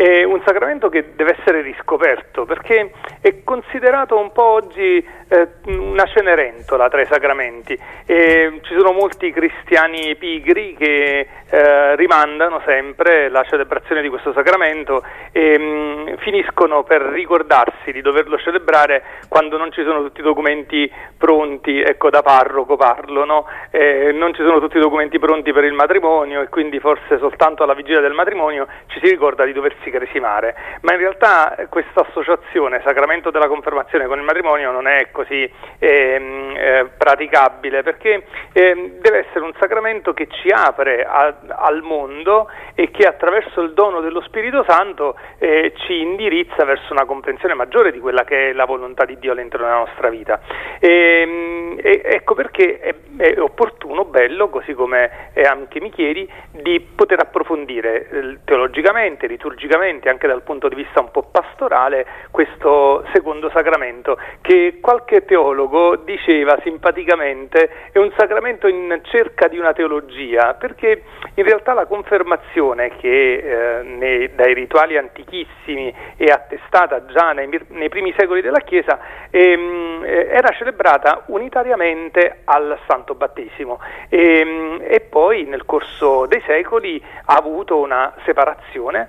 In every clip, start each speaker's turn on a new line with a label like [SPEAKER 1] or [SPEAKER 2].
[SPEAKER 1] è un sacramento che deve essere riscoperto, perché è considerato un po' oggi una cenerentola tra i sacramenti. Ci sono molti cristiani pigri che rimandano sempre la celebrazione di questo sacramento e finiscono per ricordarsi di doverlo celebrare quando non ci sono tutti i documenti pronti, ecco, da parroco parlo, no? Non ci sono tutti i documenti pronti per il matrimonio e quindi forse soltanto alla vigilia del matrimonio ci si ricorda di doversi cresimare, ma in realtà questa associazione sacramento della confermazione con il matrimonio non è così praticabile, perché deve essere un sacramento che ci apre al mondo e che attraverso il dono dello Spirito Santo ci indirizza verso una comprensione maggiore di quella che è la volontà di Dio all'interno della nostra vita. Ecco perché è opportuno, bello, così come anche mi chiedi, di poter approfondire teologicamente, liturgicamente, anche dal punto di vista un po' pastorale, questo secondo sacramento, che qualche teologo diceva simpaticamente è un sacramento in cerca di una teologia, perché in realtà la confermazione, che dai rituali antichissimi è attestata già nei primi secoli della Chiesa, era celebrata unitariamente al Santo Battesimo e poi nel corso dei secoli ha avuto una separazione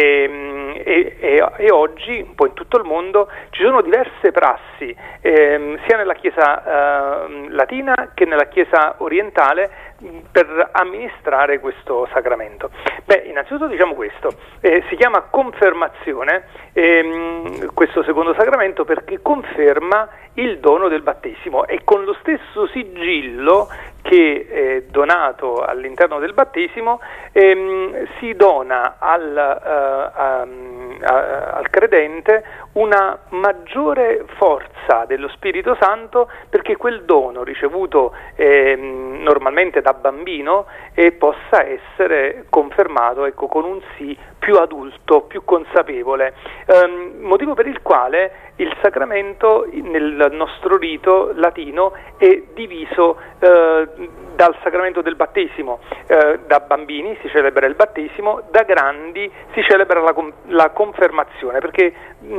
[SPEAKER 1] e oggi un po' in tutto il mondo ci sono diverse prassi sia nella Chiesa latina che nella Chiesa orientale per amministrare questo sacramento. Innanzitutto diciamo questo, si chiama confermazione questo secondo sacramento perché conferma il dono del battesimo e con lo stesso sigillo che è donato all'interno del battesimo si dona al credente una maggiore forza dello Spirito Santo, perché quel dono ricevuto normalmente da bambino possa essere confermato, ecco, con un sì più adulto, più consapevole, motivo per il quale il sacramento nel nostro rito latino è diviso dal sacramento del battesimo. Da bambini si celebra il battesimo, da grandi si celebra la confermazione, perché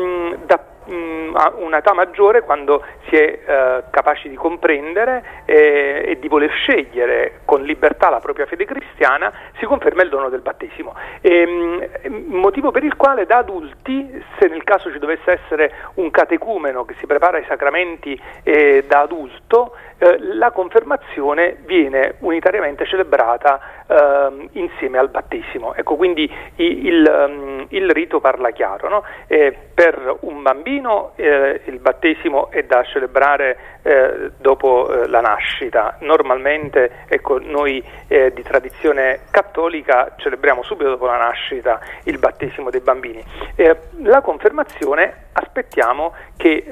[SPEAKER 1] a un'età maggiore, quando si è capaci di comprendere e di voler scegliere con libertà la propria fede cristiana, si conferma il dono del battesimo, motivo per il quale da adulti, se nel caso ci dovesse essere un catecumeno che si prepara ai sacramenti da adulto, la confermazione viene unitariamente celebrata insieme al battesimo. Ecco, quindi il rito parla chiaro, no? Per un bambino il battesimo è da celebrare dopo la nascita. Normalmente, ecco, noi di tradizione cattolica celebriamo subito dopo la nascita il battesimo dei bambini. La confermazione aspettiamo che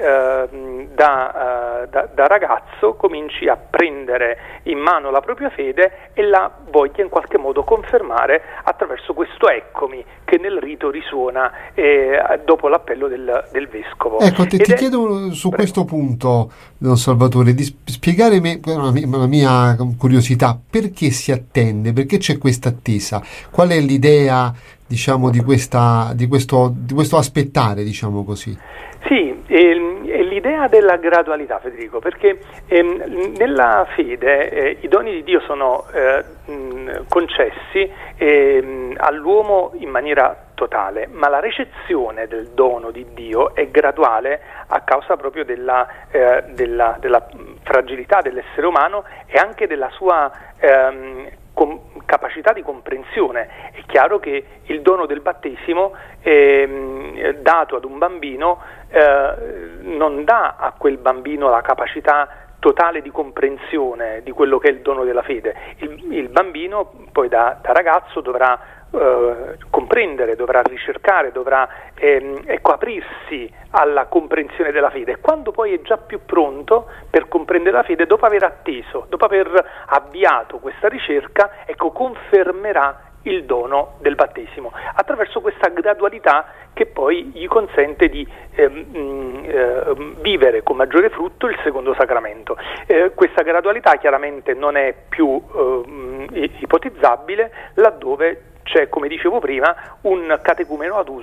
[SPEAKER 1] da ragazzo cominci a prendere in mano la propria fede e la voglia in qualche modo confermare attraverso questo eccomi che nel rito risuona dopo l'appello del vescovo.
[SPEAKER 2] Ecco, ti chiedo su questo punto, Don Salvatore, di spiegarmi la mia curiosità: perché si attende, perché c'è questa attesa, qual è l'idea, diciamo, di questo aspettare, diciamo così?
[SPEAKER 1] Sì, è l'idea della gradualità, Federico, perché nella fede i doni di Dio sono concessi all'uomo in maniera totale, ma la ricezione del dono di Dio è graduale a causa proprio della fragilità dell'essere umano e anche della sua capacità di comprensione. È chiaro che il dono del battesimo dato ad un bambino non dà a quel bambino la capacità totale di comprensione di quello che è il dono della fede. Il bambino poi da ragazzo dovrà comprendere, dovrà ricercare, dovrà aprirsi alla comprensione della fede. Quando poi è già più pronto per comprendere la fede, dopo aver atteso, dopo aver avviato questa ricerca, ecco, confermerà il dono del battesimo attraverso questa gradualità che poi gli consente di vivere con maggiore frutto il secondo sacramento. Questa gradualità chiaramente non è più ipotizzabile laddove c'è, come dicevo prima, un catecumeno adulto